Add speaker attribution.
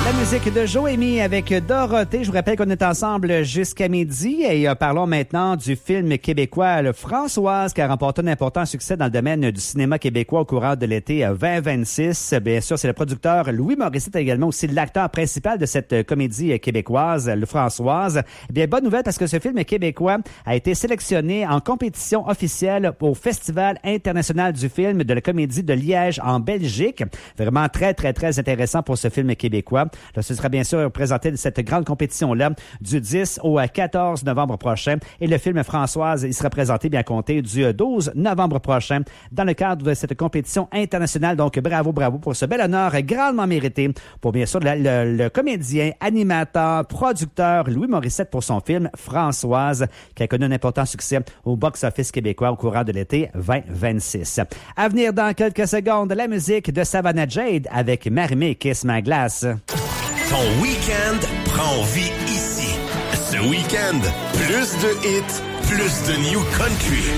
Speaker 1: La musique de Joémie avec Dorothée. Je vous rappelle qu'on est ensemble jusqu'à midi et parlons maintenant du film québécois Le Françoise qui a remporté un important succès dans le domaine du cinéma québécois au courant de l'été 2026. Bien sûr, c'est le producteur Louis Morissette également aussi l'acteur principal de cette comédie québécoise, Le Françoise. Bien, bonne nouvelle parce que ce film québécois a été sélectionné en compétition officielle au Festival international du film de la comédie de Liège en Belgique. Vraiment très, très, très intéressant pour ce film québécois. Là, ce sera bien sûr présenté de cette grande compétition-là du 10 au 14 novembre prochain. Et le film Françoise, il sera présenté bien compté du 12 novembre prochain dans le cadre de cette compétition internationale. Donc, bravo, bravo pour ce bel honneur grandement mérité pour bien sûr le comédien, animateur, producteur Louis Morissette pour son film Françoise qui a connu un important succès au box-office québécois au courant de l'été 2026. À venir dans quelques secondes, la musique de Savannah Jade avec Marie-Mé Kiss Ma Glace.
Speaker 2: Ton week-end prend vie ici. Ce week-end, plus de hits, plus de new country.